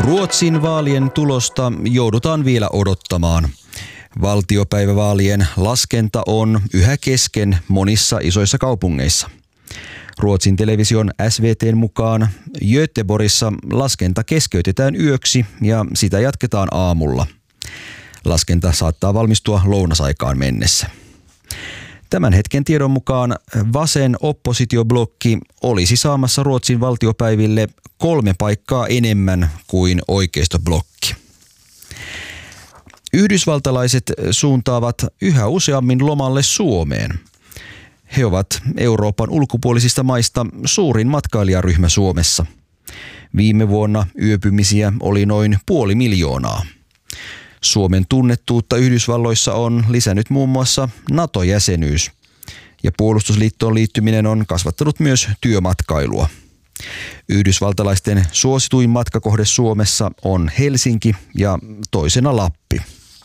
Ruotsin vaalien tulosta joudutaan vielä odottamaan. Valtiopäivävaalien laskenta on yhä kesken monissa isoissa kaupungeissa. Ruotsin television SVT:n mukaan Göteborgissa laskenta keskeytetään yöksi ja sitä jatketaan aamulla. Laskenta saattaa valmistua lounasaikaan mennessä. Tämän hetken tiedon mukaan vasen oppositioblokki olisi saamassa Ruotsin valtiopäiville 3 paikkaa enemmän kuin oikeistoblokki. Yhdysvaltalaiset suuntaavat yhä useammin lomalle Suomeen. He ovat Euroopan ulkopuolisista maista suurin matkailijaryhmä Suomessa. Viime vuonna yöpymisiä oli noin 500 000. Suomen tunnettuutta Yhdysvalloissa on lisännyt muun muassa NATO-jäsenyys, ja puolustusliittoon liittyminen on kasvattanut myös työmatkailua. Yhdysvaltalaisten suosituin matkakohde Suomessa on Helsinki ja toisena Lappi.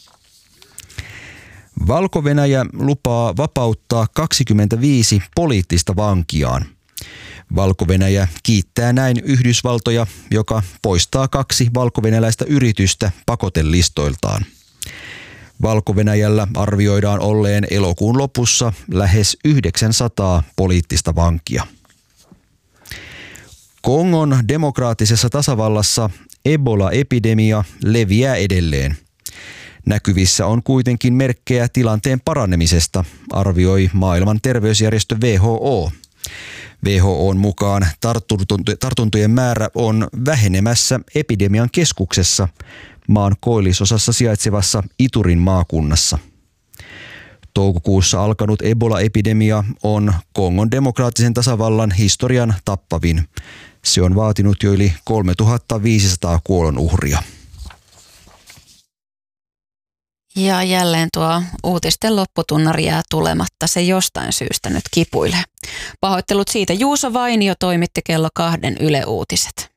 Valko-Venäjä lupaa vapauttaa 25 poliittista vankiaan. Valko-Venäjä kiittää näin Yhdysvaltoja, joka poistaa 2 valkovenäläistä yritystä pakotelistoiltaan. Valko-Venäjällä arvioidaan olleen elokuun lopussa lähes 900 poliittista vankia. Kongon demokraattisessa tasavallassa Ebola-epidemia leviää edelleen. Näkyvissä on kuitenkin merkkejä tilanteen paranemisesta, arvioi maailman terveysjärjestö WHO. WHO:n mukaan tartuntojen määrä on vähenemässä epidemian keskuksessa maan koillisosassa sijaitsevassa Iturin maakunnassa. Toukokuussa alkanut Ebola-epidemia on Kongon demokraattisen tasavallan historian tappavin. Se on vaatinut jo yli 3500 kuolonuhria. Ja jälleen tuo uutisten lopputunnari jää tulematta. Se jostain syystä nyt kipuilee. Pahoittelut siitä. Juuso Vainio toimitti kello 2 Yle Uutiset.